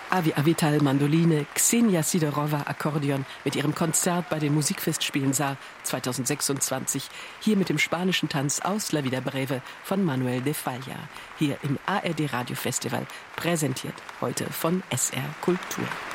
Avi Avital Mandoline, Xenia Sidorova Akkordeon mit ihrem Konzert bei den Musikfestspielen Saar 2026. Hier mit dem spanischen Tanz aus La Vida Breve von Manuel de Falla. Hier im ARD Radio Festival, präsentiert heute von SR Kultur.